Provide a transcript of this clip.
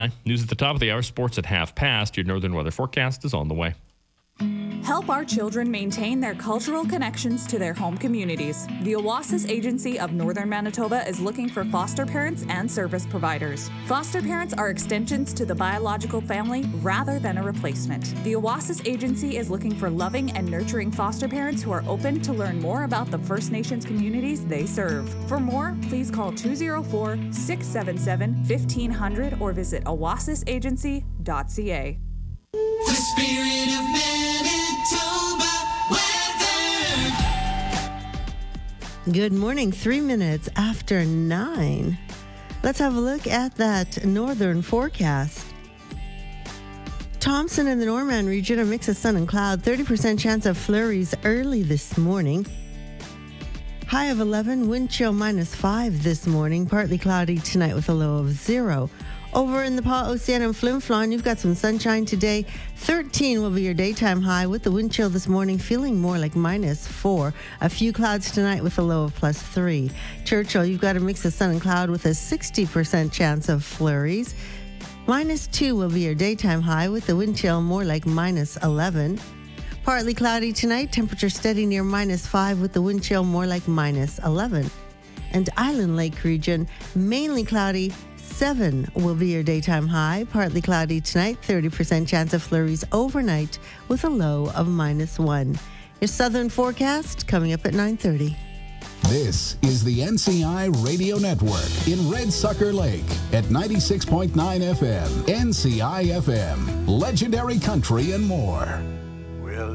News at the top of the hour, sports at half past. Your northern weather forecast is on the way. Help our children maintain their cultural connections to their home communities. The Oasis Agency of Northern Manitoba is looking for foster parents and service providers. Foster parents are extensions to the biological family rather than a replacement. The Oasis Agency is looking for loving and nurturing foster parents who are open to learn more about the First Nations communities they serve. For more, please call 204-677-1500 or visit oasisagency.ca. The spirit of Manitoba weather. Good morning, 3 minutes after 9. Let's have a look at that northern forecast. Thompson and the Norman region, a mix of sun and cloud, 30% chance of flurries early this morning. High of 11, wind chill -5 this morning, partly cloudy tonight with a low of 0. Over in the Pas-Océan and Flin Flon, you've got some sunshine today. 13 will be your daytime high with the wind chill this morning, feeling more like -4. A few clouds tonight with a low of +3. Churchill, you've got a mix of sun and cloud with a 60% chance of flurries. -2 will be your daytime high with the wind chill more like -11. Partly cloudy tonight, temperature steady near -5 with the wind chill more like -11. And Island Lake region, mainly cloudy, 7 will be your daytime high. Partly cloudy tonight, 30% chance of flurries overnight with a low of -1. Your southern forecast coming up at 9:30. This is the NCI Radio Network in Red Sucker Lake at 96.9 FM. NCI FM, legendary country and more.